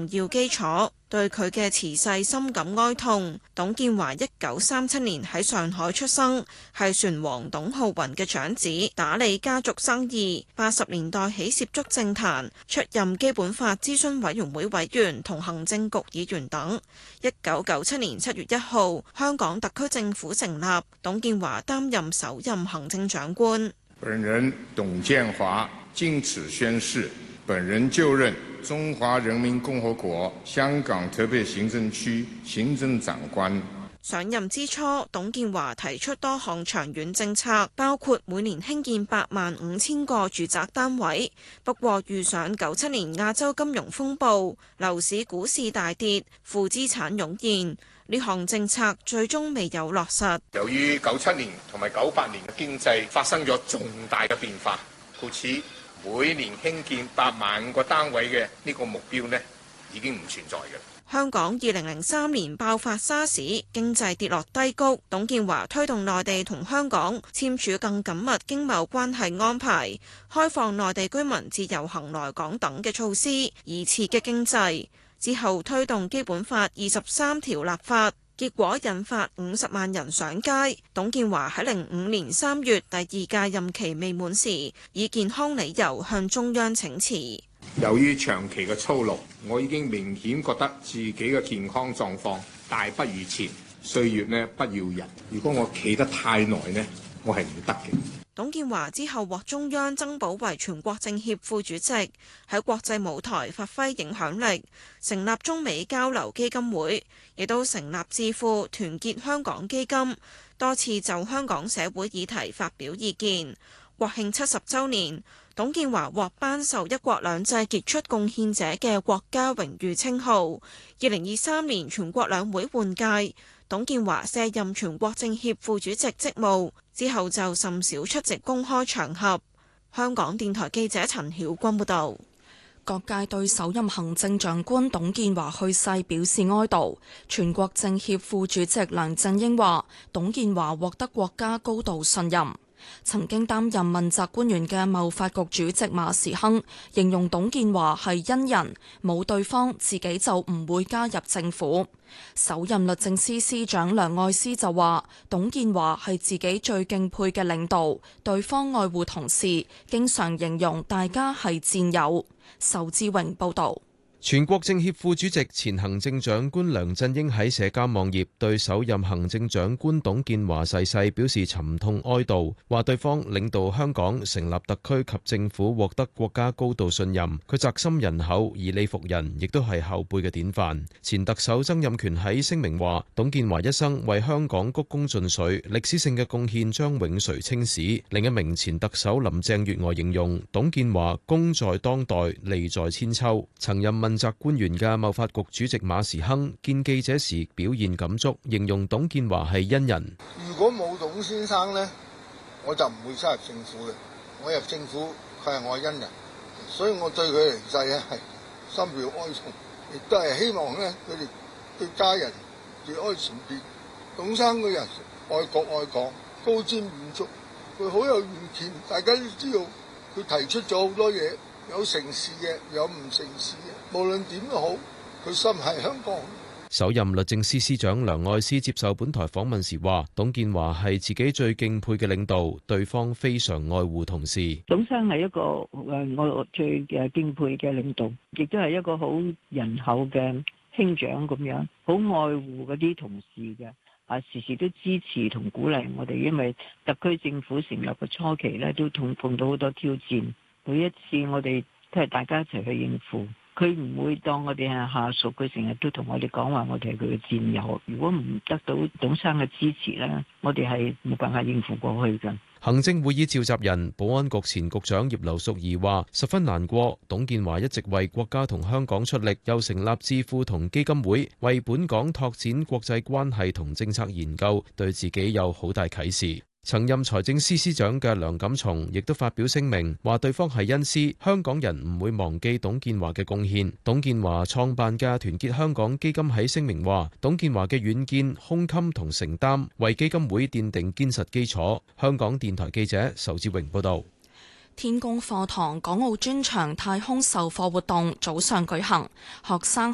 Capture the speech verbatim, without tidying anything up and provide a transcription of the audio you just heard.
重要基礎，對佢嘅辭世深感哀痛。董建華一九三七年喺上海出生，係船王董浩雲嘅長子，打理家族生意。八十年代起涉足政壇，出任基本法諮詢委員會委員同行政局議員等。一九九七年七月一號，香港特區政府成立，董建華擔任首任行政長官。 本人董建華謹此宣誓，本人就任中華人民共和國香港特別行政區行政長官。 上任之初，董建華提出多項長遠政策，包括每年興建八萬五千個住宅單位。不過遇上九七年亞洲金融風暴，樓市股市大跌，負資產湧現，呢項政策最終未有落實。 由於九七年同埋九八年嘅經濟發生咗重大嘅變化，故此每年興建八萬個單位嘅呢個目標呢，已經唔存在嘅。 香港二零零三年爆發沙士，經濟跌落低谷。董建華推動內地同香港簽署更緊密經貿關係安排，開放內地居民自由行來港等嘅措施，以刺激經濟。之後推動基本法二十三條立法，結果引發五十萬人上街。董建華喺零五年三月第二屆任期未滿時，以健康理由向中央請辭。 由於長期嘅操勞，我已經明顯覺得自己嘅健康狀況大不如前。歲月呢不要人，如果我企得太耐呢，我係唔得嘅。 董建華之後獲中央增補為全國政協副主席，喺國際舞台發揮影響力，成立中美交流基金會，亦都成立智庫團結香港基金，多次就香港社會議題發表意見。國慶七十週年，董建華獲頒授一國兩制傑出貢獻者嘅國家榮譽稱號。二零二三年全國兩會換屆，董建華卸任全國政協副主席職務之後，就甚少出席公開場合。香港電台記者陳曉君報導。 各界對首任行政長官董建華去世表示哀悼。全國政協副主席梁振英話：董建華獲得國家高度信任。曾經擔任問責官員嘅貿發局主席馬時亨形容董建華係恩人，冇對方自己就唔會加入政府。首任律政司司長梁愛詩就話：董建華係自己最敬佩嘅領導，對方愛護同事，經常形容大家係戰友。仇志榮報導。 全國政協副主席、前行政長官梁振英喺社交網頁對首任行政長官董建華逝世表示沉痛哀悼，話對方領導香港成立特區及政府獲得國家高度信任，佢責心人厚，以理服人，亦都係後輩嘅典範。前特首曾蔭權喺聲明話：董建華一生為香港鞠躬盡瘁，歷史性嘅貢獻將永垂青史。另一名前特首林鄭月娥形容董建華功在當代，利在千秋。曾任問責官員嘅貿發局主席馬時亨見記者時表現感觸，形容董建華係恩人。 如果冇董先生呢，我就唔會加入政府嘅。我入政府，佢係我恩人，所以我對佢離世咧係深表哀痛，亦都係希望呢，佢哋對家人節哀順變。董生個人愛國愛港，高瞻遠矚，佢好有遠見。大家都知道佢提出咗好多嘢。有成事嘅，有唔成事嘅，無論點都好，佢心係香港。 首任律政司司長梁愛詩接受本台訪問時話：董建華係自己最敬佩嘅領導，對方非常愛護同事。 董生係一個誒我最嘅敬佩嘅領導，亦都係一個好仁厚嘅兄長咁樣，好愛護嗰啲同事嘅，啊時時都支持同鼓勵我哋，因為特區政府成立嘅初期咧，都同碰到好多挑戰。每一次我哋都係大家一齊去應付，佢唔會當我哋係下屬，佢成日都同我哋講話，我哋係佢嘅戰友。如果唔得到董生嘅支持呢，我哋係冇辦法應付過去㗎。 行政會議召集人、保安局前局長葉劉淑儀話：十分難過，董建華一直為國家同香港出力，又成立智庫同基金會，為本港拓展國際關係同政策研究，對自己有好大啟示。曾任財政司司長嘅梁錦松亦都發表聲明，話對方係恩師，香港人唔會忘記董建華嘅貢獻。董建華創辦嘅團結香港基金喺聲明話，董建華嘅遠見、胸襟同承擔，為基金會奠定堅實基礎。香港電台記者仇志榮報道。 天宮課堂港澳專場太空授課活動早上舉行，學生